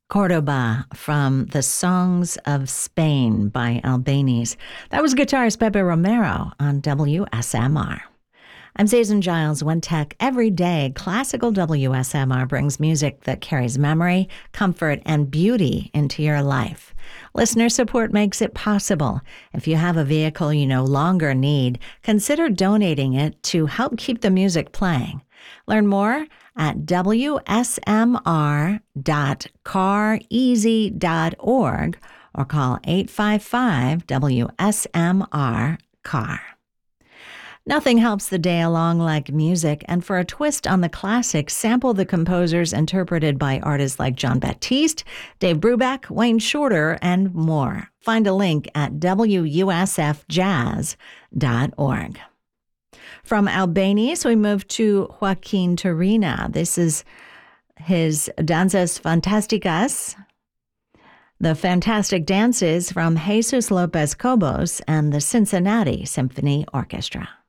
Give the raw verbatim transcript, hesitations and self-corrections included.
Cordoba from The Songs of Spain by Albanese. That was guitarist Pepe Romero on W S M R. I'm Susan Giles, One Tech. Every day, classical W S M R brings music that carries memory, comfort, and beauty into your life. Listener support makes it possible. If you have a vehicle you no longer need, consider donating it to help keep the music playing. Learn more at w s m r dot car easy dot org or call eight five five W S M R car. Nothing helps the day along like music, and for a twist on the classics, sample the composers interpreted by artists like Jon Batiste, Dave Brubeck, Wayne Shorter, and more. Find a link at w u s f jazz dot org. From Albanese, we move to Joaquin Turina. This is his Danzas Fantásticas, the fantastic dances from Jesus Lopez Cobos and the Cincinnati Symphony Orchestra.